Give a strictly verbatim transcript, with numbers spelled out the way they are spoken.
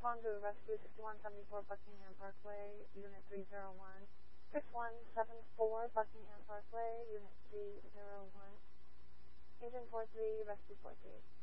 respond to Rescue sixty-one seventy-four Buckingham Parkway, Unit three zero one. sixty-one seventy-four Buckingham Parkway, Unit three zero one. Agent four three, Rescue four three.